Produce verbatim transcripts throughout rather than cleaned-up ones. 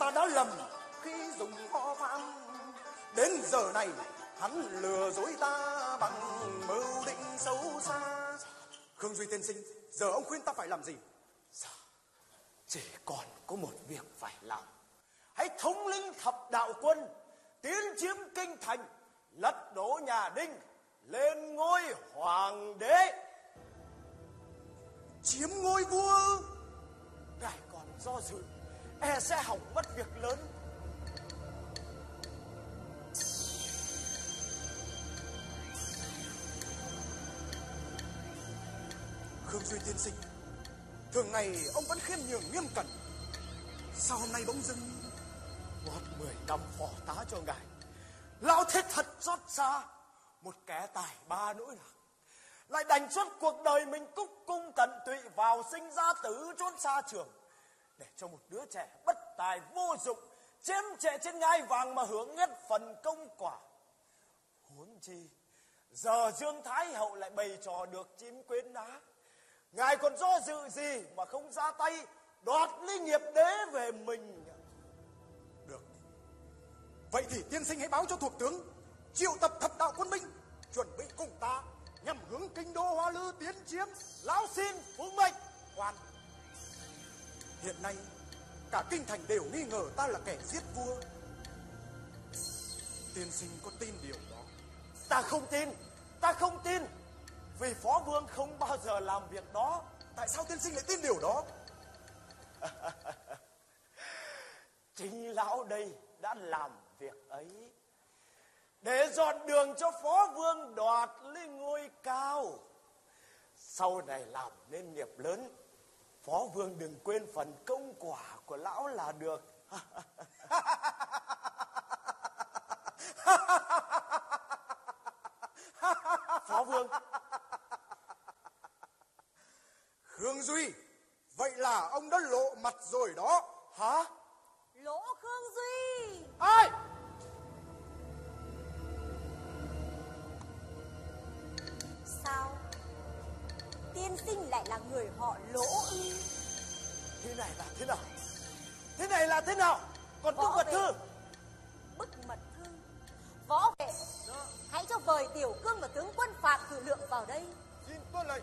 ta đã lầm khi dùng ho vang. Đến giờ này hắn lừa dối ta bằng mưu định xấu xa. Khương Duy tiên sinh, giờ ông khuyên ta phải làm gì? Giờ chỉ còn có một việc phải làm. Hãy thống lĩnh thập đạo quân, tiến chiếm kinh thành, lật đổ nhà Đinh, lên ngôi hoàng đế. Chiếm ngôi vua? Ngài còn do dự, e sẽ hỏng mất việc lớn. Khương Duy tiên sinh, thường ngày ông vẫn khiêm nhường nghiêm cẩn, sao hôm nay bỗng dưng Gót mười năm phò tá cho ngài, lão thế thật xót xa. Một kẻ tài ba nỗi lạc, lại đành suốt cuộc đời mình cúc cung tận tụy vào sinh ra tử trốn xa trường, để cho một đứa trẻ bất tài vô dụng chiếm trệ trên ngai vàng mà hưởng hết phần công quả. Huống chi giờ Dương Thái Hậu lại bày trò được chim quên đá, ngài còn do dự gì mà không ra tay đoạt ly nghiệp đế về mình? Được, vậy thì tiên sinh hãy báo cho thuộc tướng triệu tập thập đạo quân binh, chuẩn bị cùng ta nhằm hướng kinh đô Hoa Lư tiến chiếm. Lão xin phụng mệnh. Quan, hiện nay cả kinh thành đều nghi ngờ ta là kẻ giết vua. Tiên sinh có tin điều đó? Ta không tin, ta không tin. Vì Phó Vương không bao giờ làm việc đó. Tại sao tiên sinh lại tin điều đó? Chính lão đây đã làm việc ấy, để dọn đường cho Phó Vương đoạt lên ngôi cao. Sau này làm nên nghiệp lớn, Phó Vương đừng quên phần công quả của lão là được. Phó Vương. Khương Duy, vậy là ông đã lộ mặt rồi đó. Hả? Lỗ Khương Duy. Ai? Sao tiên sinh lại là người họ Lỗ ư? Thế này là thế nào? Thế này là thế nào? Còn bức mật thư? Bức mật thư? Võ vệ, hãy cho vời Tiểu Cương và tướng quân Phạm Cử Lượng vào đây. Xin tuân lệnh.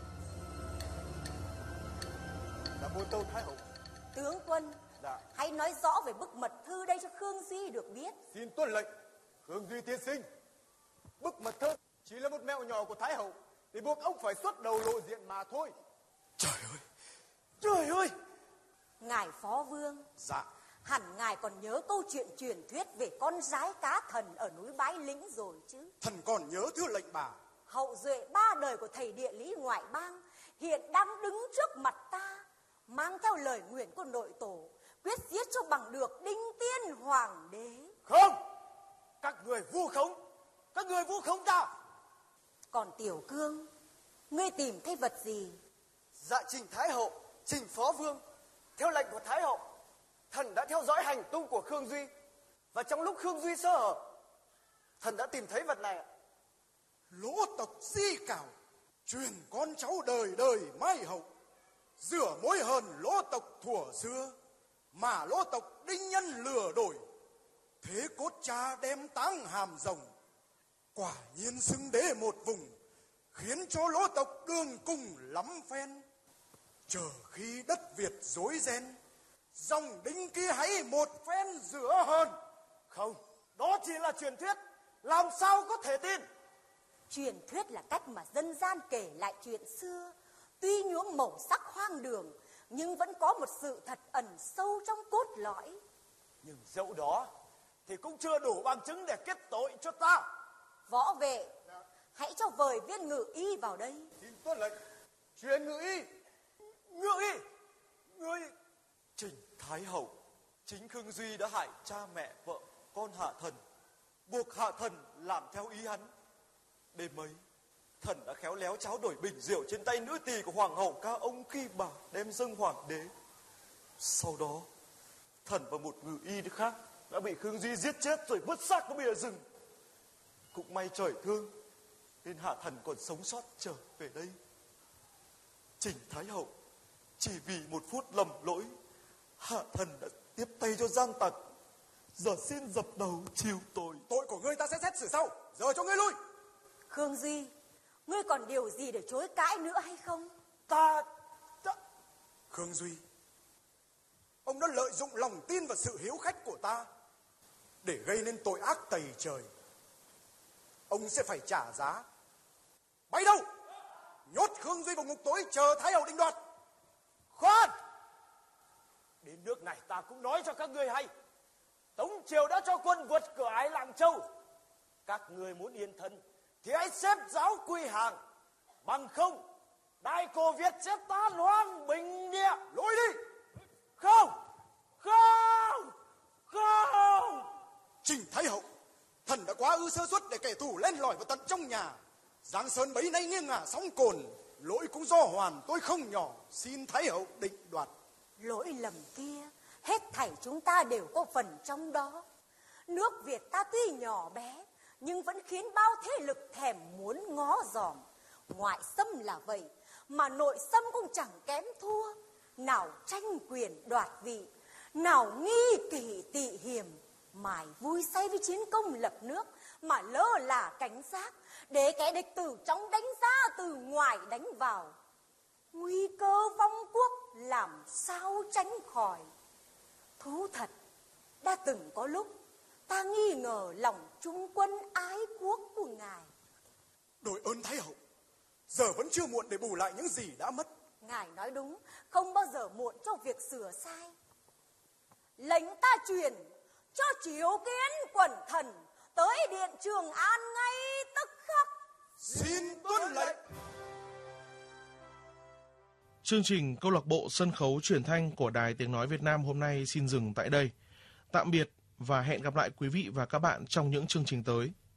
Là Buôn Tâu Thái Hậu. Tướng quân, Dạ. hãy nói rõ về bức mật thư đây cho Khương Duy được biết. Xin tuân lệnh. Khương Duy tiên sinh, bức mật thư chỉ là một mẹo nhỏ của Thái Hậu để buộc ông phải xuất đầu lộ diện mà thôi. Trời ơi, trời ơi. Ngài Phó Vương. Dạ. Hẳn ngài còn nhớ câu chuyện truyền thuyết về con rái cá thần ở núi Bái Lĩnh rồi chứ? Thần còn nhớ thưa lệnh bà. Hậu duệ ba đời của thầy địa lý ngoại bang hiện đang đứng trước mặt ta, mang theo lời nguyền của nội tổ, quyết giết cho bằng được Đinh Tiên Hoàng đế. Không, các người vu khống, các người vu khống ta. Còn Tiểu Cương, ngươi tìm thấy vật gì? Dạ trình Thái Hậu, trình Phó Vương, theo lệnh của Thái Hậu, thần đã theo dõi hành tung của Khương Duy, và trong lúc Khương Duy sơ hở, thần đã tìm thấy vật này ạ. Lỗ tộc di cảo, truyền con cháu đời đời mai hậu, rửa mối hờn lỗ tộc thuở xưa, mà lỗ tộc đinh nhân lừa đổi, thế cốt cha đem táng hàm rồng, quả nhiên xưng đế một vùng, khiến cho lỗ tộc đường cùng lắm phen. Chờ khi đất Việt rối ren, dòng đinh kia hãy một phen rửa hờn. Không, đó chỉ là truyền thuyết, làm sao có thể tin. Truyền thuyết là cách mà dân gian kể lại chuyện xưa, tuy nhuốm màu sắc hoang đường, nhưng vẫn có một sự thật ẩn sâu trong cốt lõi. Nhưng dẫu đó thì cũng chưa đủ bằng chứng để kết tội cho ta. Võ vệ, hãy cho vời viên ngự y vào đây. Xin tuân lệnh. Truyền ngự y. Ngự y, ngươi... Trình Thái Hậu, chính Khương Duy đã hại cha mẹ vợ con Hạ Thần, buộc Hạ Thần làm theo ý hắn. Đêm ấy, thần đã khéo léo tráo đổi bình rượu trên tay nữ tỳ của Hoàng hậu Ca Ông khi bà đem dâng hoàng đế. Sau đó, thần và một ngự y khác đã bị Khương Duy giết chết rồi vứt xác vào bìa rừng. Cũng may trời thương nên Hạ Thần còn sống sót trở về đây. Trình Thái Hậu, chỉ vì một phút lầm lỗi, Hạ Thần đã tiếp tay cho gian tặc, giờ xin dập đầu chịu tội. Tội của ngươi ta sẽ xét xử sau, giờ cho ngươi lui. Khương Duy, ngươi còn điều gì để chối cãi nữa hay không? Ta... ta... Khương Duy, ông đã lợi dụng lòng tin và sự hiếu khách của ta để gây nên tội ác tày trời. Ông sẽ phải trả giá. Bay đâu? Nhốt Khương Duy vào ngục tối chờ Thái hậu định đoạt. Khoan! Đến nước này ta cũng nói cho các ngươi hay. Tống triều đã cho quân vượt cửa ải Lạng Châu. Các ngươi muốn yên thân thì hãy xếp giáo quy hàng. Bằng không, Đại Cổ Việt sẽ tan hoang bình địa. Lôi đi! Không! Không! Không! Trình Thái hậu, thần đã quá ư sơ suất để kẻ thù len lỏi vào tận trong nhà. Giang sơn bấy nay nghiêng ngả sóng cồn, lỗi cũng do hoàn tôi không nhỏ, xin Thái hậu định đoạt. Lỗi lầm kia, hết thảy chúng ta đều có phần trong đó. Nước Việt ta tuy nhỏ bé, nhưng vẫn khiến bao thế lực thèm muốn ngó dòm. Ngoại xâm là vậy, mà nội xâm cũng chẳng kém thua. Nào tranh quyền đoạt vị, nào nghi kỷ tị hiềm, mải vui say với chiến công lập nước, mà lơ là cảnh giác, để kẻ địch từ trong đánh ra, từ ngoài đánh vào. Nguy cơ vong quốc làm sao tránh khỏi. Thú thật, đã từng có lúc ta nghi ngờ lòng trung quân ái quốc của ngài. Đội ơn Thái hậu, giờ vẫn chưa muộn để bù lại những gì đã mất. Ngài nói đúng, không bao giờ muộn cho việc sửa sai. Lệnh ta truyền cho Chiếu Kiến quần thần tới điện Trường An ngay tức khắc. Xin tuân lệnh. Chương trình Câu lạc bộ sân khấu truyền thanh của Đài Tiếng Nói Việt Nam hôm nay xin dừng tại đây. Tạm biệt và hẹn gặp lại quý vị và các bạn trong những chương trình tới.